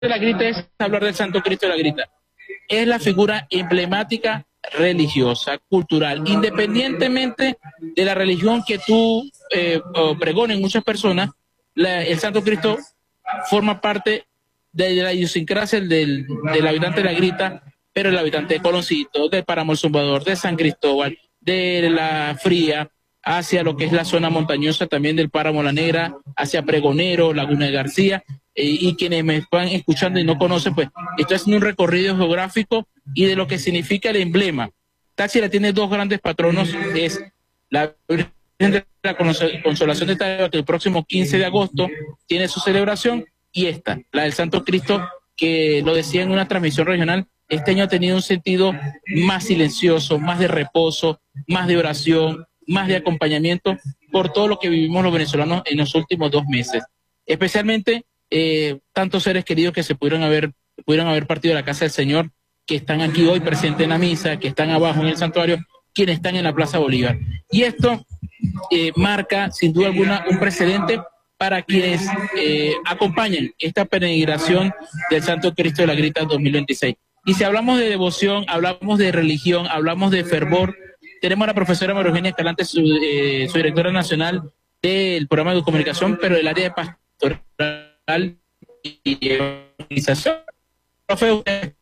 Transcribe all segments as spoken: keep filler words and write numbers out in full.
de la Grita es hablar del Santo Cristo de la Grita. Es la figura emblemática religiosa, cultural, independientemente de la religión que tú eh, pregones muchas personas, la, el Santo Cristo forma parte de la idiosincrasia del, del habitante de la Grita, pero el habitante de Coloncito, de Páramo El Zumbador, de San Cristóbal, de La Fría, hacia lo que es la zona montañosa también del Páramo La Negra, hacia Pregonero, Laguna de García, eh, y quienes me están escuchando y no conocen, pues estoy haciendo un recorrido geográfico y de lo que significa el emblema. Táchira tiene dos grandes patronos, es la Virgen de la Consolación de Táchira, que el próximo quince de agosto tiene su celebración, y esta, la del Santo Cristo, que lo decía en una transmisión regional, este año ha tenido un sentido más silencioso, más de reposo, más de oración, más de acompañamiento por todo lo que vivimos los venezolanos en los últimos dos meses. Especialmente eh, tantos seres queridos que se pudieron haber, pudieron haber partido de la casa del Señor, que están aquí hoy presentes en la misa, que están abajo en el santuario, quienes están en la Plaza Bolívar. Y esto eh, marca, sin duda alguna, un precedente para quienes eh, acompañan esta peregrinación del Santo Cristo de la Grita dos mil veintiséis. Y si hablamos de devoción, hablamos de religión, hablamos de fervor, tenemos a la profesora María Eugenia Escalante, su, eh, su directora nacional del programa de comunicación, pero del área de pastoral y organización. Profe, usted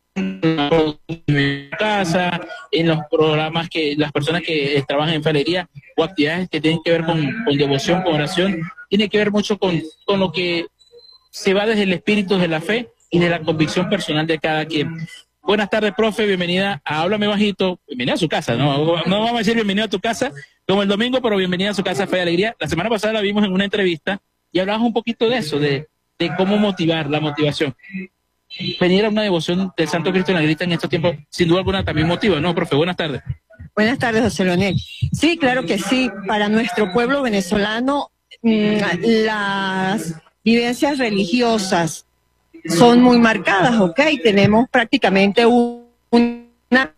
en casa, en los programas que las personas que trabajan en falería o actividades que tienen que ver con, con devoción, con oración, tiene que ver mucho con, con lo que se va desde el espíritu de la fe y de la convicción personal de cada quien. Buenas tardes, profe, bienvenida a Háblame Bajito, bienvenida a su casa, no, no vamos a decir bienvenida a tu casa como el domingo, pero bienvenida a su casa, Fe y Alegría. La semana pasada la vimos en una entrevista y hablabas un poquito de eso, de, de cómo motivar, la motivación. Venir a una devoción del Santo Cristo en la Grita en estos tiempos, sin duda alguna, también motiva, ¿no, profe? Buenas tardes. Buenas tardes, José Leonel. Sí, claro que sí. Para nuestro pueblo venezolano, mmm, las vivencias religiosas son muy marcadas, ¿ok? Tenemos prácticamente una...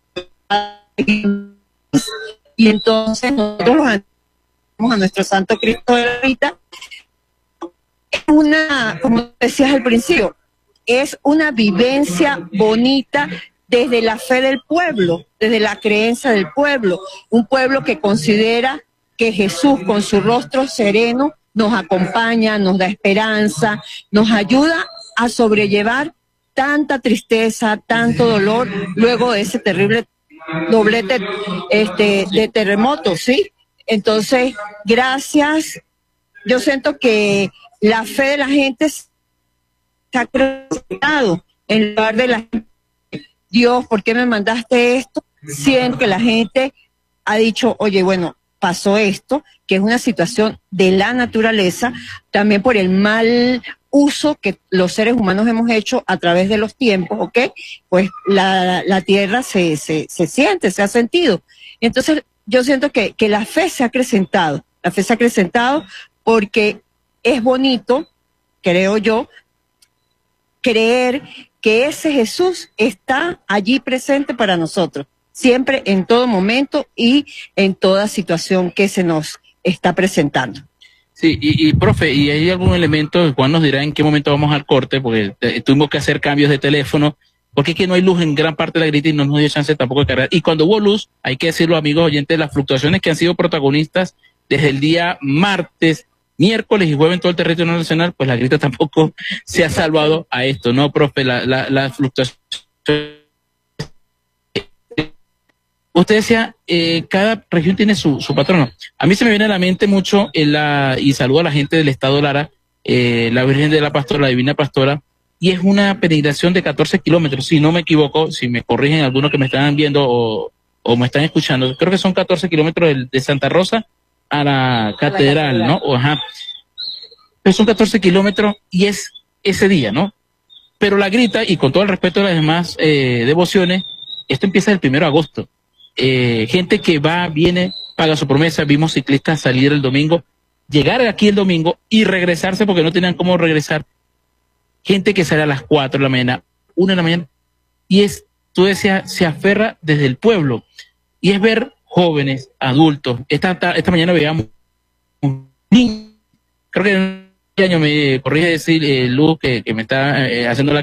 Y entonces nosotros los animamos a nuestro Santo Cristo de la Grita. Es una, como decías al principio, es una vivencia bonita desde la fe del pueblo, desde la creencia del pueblo, un pueblo que considera que Jesús con su rostro sereno nos acompaña, nos da esperanza, nos ayuda a sobrellevar tanta tristeza, tanto dolor, luego de ese terrible doblete este, de terremoto, ¿sí? Entonces, gracias, yo siento que la fe de la gente se ha acrecentado en lugar de la gente. Dios, ¿por qué me mandaste esto? Siento que la gente ha dicho, oye, bueno, pasó esto, que es una situación de la naturaleza, también por el mal uso que los seres humanos hemos hecho a través de los tiempos, ¿ok? Pues la, la tierra se, se, se siente, se ha sentido. Entonces, yo siento que, que la fe se ha acrecentado, la fe se ha acrecentado porque es bonito, creo yo, creer que ese Jesús está allí presente para nosotros, siempre, en todo momento y en toda situación que se nos está presentando. Sí, y, y profe, ¿y hay algún elemento? Juan nos dirá en qué momento vamos al corte, porque eh, tuvimos que hacer cambios de teléfono, porque es que no hay luz en gran parte de la Grita y no nos dio chance tampoco de cargar. Y cuando hubo luz, hay que decirlo, amigos oyentes, las fluctuaciones que han sido protagonistas desde el día martes, miércoles y jueves en todo el territorio nacional, pues la Grita tampoco se ha salvado a esto, ¿no, profe? La, la, la fluctuación. Usted decía, eh, cada región tiene su, su patrono. A mí se me viene a la mente mucho, en la, y saludo a la gente del estado Lara, eh, la Virgen de la Pastora, la Divina Pastora, y es una peregrinación de catorce kilómetros, si no me equivoco, si me corrigen algunos que me están viendo o, o me están escuchando, creo que son catorce kilómetros de, de Santa Rosa a la catedral, ¿no? O, ajá. Pero son catorce kilómetros y es ese día, ¿no? Pero la Grita, y con todo el respeto de las demás eh, devociones, esto empieza el primero de agosto. Eh, gente que va, viene, paga su promesa. Vimos ciclistas salir el domingo, llegar aquí el domingo y regresarse porque no tenían cómo regresar. Gente que sale a las cuatro de la mañana, una de la mañana, y es, tú decías, se aferra desde el pueblo. Y es ver jóvenes, adultos. Esta, esta mañana veíamos un niño, creo que año me corrige decir, eh, Luz, que, que me está eh, haciendo la